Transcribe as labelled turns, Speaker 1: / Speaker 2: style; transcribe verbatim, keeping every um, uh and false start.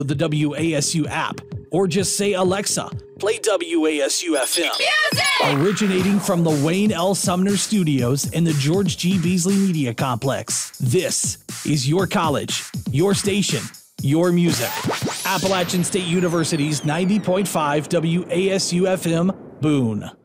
Speaker 1: the W A S U app, or just say, Alexa, play W A S U F M. Music! Originating from the Wayne L. Sumner Studios in the George G. Beasley Media Complex. This is your college, your station, your music. Appalachian State University's ninety point five W A S U F M, Boone.